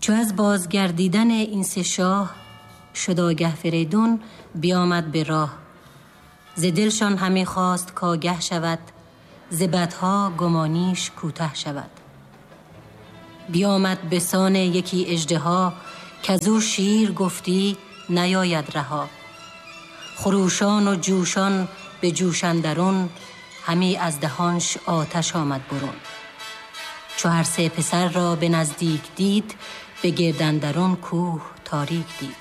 چو از بازگردیدن این سه شاه شد آگه فریدون بیامد به راه. ز دلشان همی خواست کآگه شود، ز بدها گمانیش کوته شود. بیامد به سان یکی اژدها، کزو شیر گفتی نیاید رها. خروشان و جوشان به جوش اندرون، همی از دهانش آتش آمد برون. چو هر سه پسر را به نزدیک دید، به گرد اندرون کوه تاریک دید.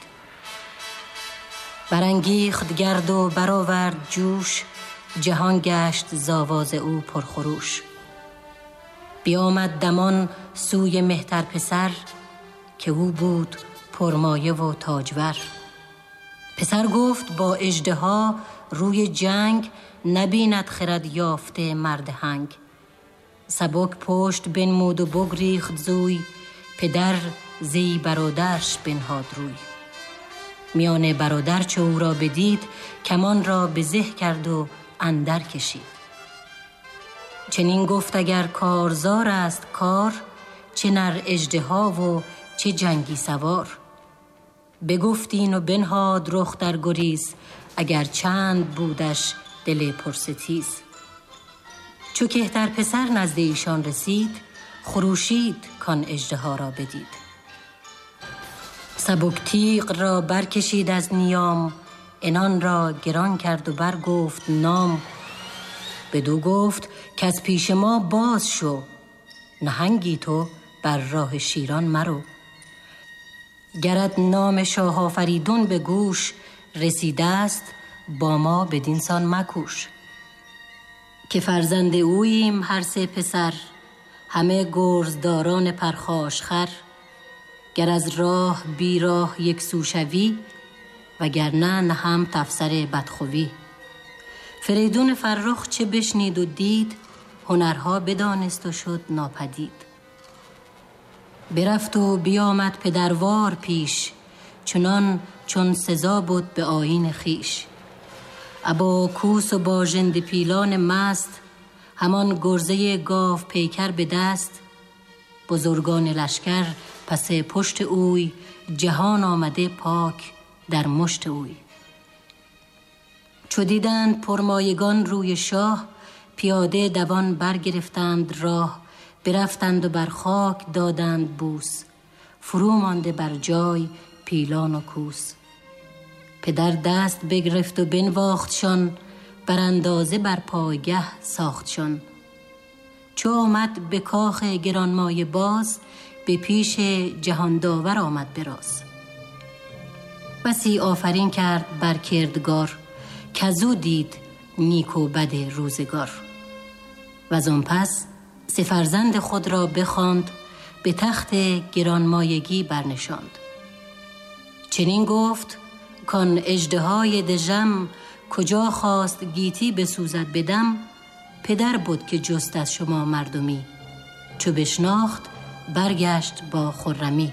برانگیخت گرد و برآورد جوش، جهان گشت ز آواز او پرخروش. بیامد دمان سوی مهتر پسر، که او بود پرمایه و تاجور. پسر گفت با اژدها روی جنگ، نبیند خرد یافته مرد هنگ. سبک پشت بنمود و بگریخت زوی، پدر زی برادرش بنهاد روی. میان برادر چو او را بدید، کمان را به زه کرد و اندر کشید. چنین گفت اگر کارزار است کار، چه نر اژدها و چه جنگی سوار. بگفتین و بنهاد رخ در گریز، اگر چند بودش دل پرستیز. چو کهتر پسر نزد ایشان رسید، خروشید کان اژدها را بدید. سبک تیغ را برکشید از نیام، عنان را گران کرد و برگفت نام. بدو گفت که از پیش ما باز شو، نهنگی تو بر راه شیران مرو. گرت نام شاه آفریدون به گوش، رسیده است با ما بدین سان مکوش. که فرزند اوییم هر سه پسر، همه گرزداران پرخاش خر. گر از راه بی راه یک سو شوی، وگرنه نهم تفسر بدخوی. فریدون فرخ چه بشنید و دید، هنرها بدانست و شد ناپدید. برفت و بیامد پدروار پیش، چنان چون سزا بود به آیین خیش. ابا کوس و با ژنده پیلان مست، همان گرزه گاو پیکر به دست. بزرگان لشکر پس پشت اوی، جهان آمده پاک در مشت اوی. چو دیدند پرمایگان روی شاه، پیاده دوان برگرفتند راه. برفتند و بر خاک دادند بوس، فرو مانده بر جای پیلان و کوس. پدر دست بگرفت و بنواختشان، بر اندازه بر پایگه ساختشان. چو آمد به کاخ گرانمایه باز، به پیش جهان داور آمد براز. بسی آفرین کرد بر کردگار، کزو دید نیک و بد روزگار. وزان پس سه فرزند خود را بخواند، به تخت گرانمایگی برنشاند. چنین گفت کان اژدهای دژم، کجا خواست گیتی بسوزد بدم. پدر بود که جست از شما مردمی، چو بشناخت برگشت با خرمی.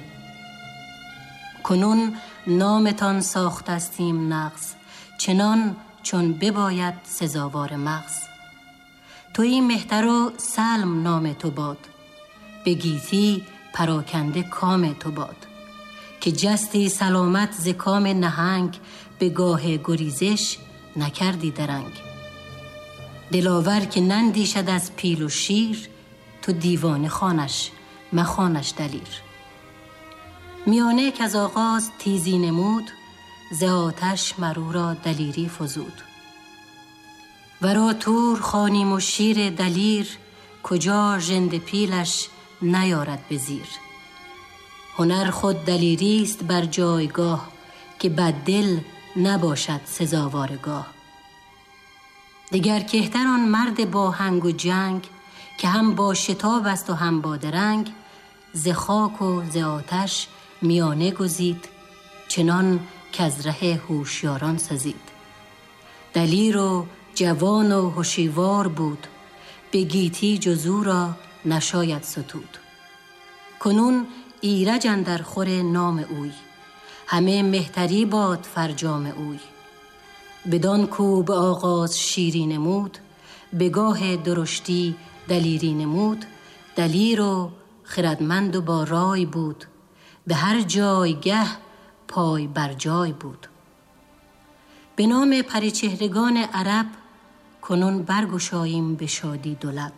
کنون نامتان ساختستیم نغز، چنان چون بباید سزاوار مغز. تویی مهتر و سلم نام تو باد، به گیتی پراکنده کام تو باد. که جستی سلامت ز کام نهنگ، به گاه گریزش نکردی درنگ. دلاور که نندیشد از پیل و شیر، تو دیوانه خوانش مخوانش دلیر. میانه کز آغاز تیزی نمود، ز آتش مرو را دلیری فزود. ورا تور خوانیم و شیر دلیر، کجا ژنده پیلش نیارد به زیر. هنر خود دلیریست بر جایگاه، که بد دل نباشد سزاوارگاه. دگر کهتر آن مرد با هنگ و جنگ، که هم با شتاب است و هم با درنگ. ز خاک و ز آتش میانه گزید، چنان کز ره هوشیاران سزید. دلیر و جوان و هوشیوار بود، به گیتی جز او را نشاید ستود. کنون ایرج اندر خور نام اوی، همه مهتری باد فرجام اوی. بدان کو به آغاز شیری نمود، به گاه درشتی دلیری نمود. دلیر و خردمند و با رای بود، به هر جایگه پای بر جای بود. به نام پریچهرگان عرب کنون برگشاییم به شادی دو لب.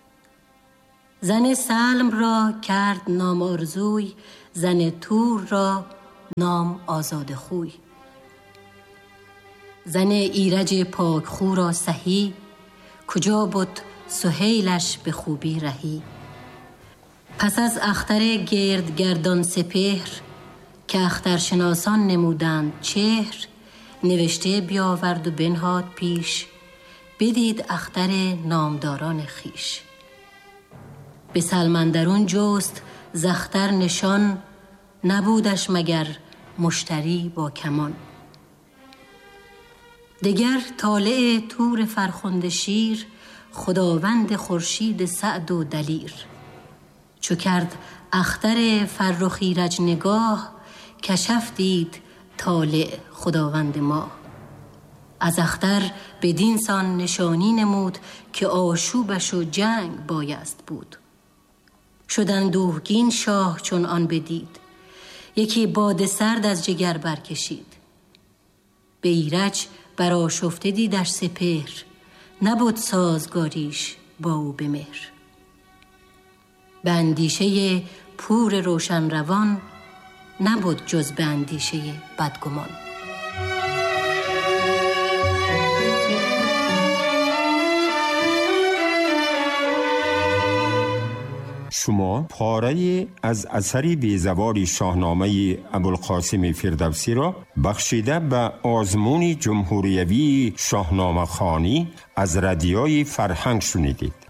زن سلم را کرد نام آرزوی، زن تور را نام آزاد خوی. زن ایرج پاک خو را سهی، کجا بود سهیلش به خوبی رهی. پس از اختر گردگردان سپهر، که اخترشناسان نمودند چهر، نوشته بیاورد و بنهاد پیش، بدید اختر نامداران خیش. به سلم اندرون جست ز اختر نشان، نبودش مگر مشتری با کمان. دگر طالع تور فرخنده شیر، خداوند خورشید سعد و دلیر. چو کرد اختر فرخ ایرج نگاه، کشف دید طالع خداوند ما. از اختر بدین سان نشانی نمود، که آشوبش و جنگ بایست بود. شد اندوهگین شاه چون آن بدید، یکی باد سرد از جگر برکشید. به ایرج برآشفته دیدش سپهر، نبود سازگاریش با او به مهر. به اندیشه پور روشن روان، نبود جز به اندیشه بدگمان. شما پاره از اثری بیزوال شاهنامه ابوالقاسم فردوسی را بخشیده به آزمون جمهوریوی شاهنامه خوانی از رادیوی فرهنگ شنیدید.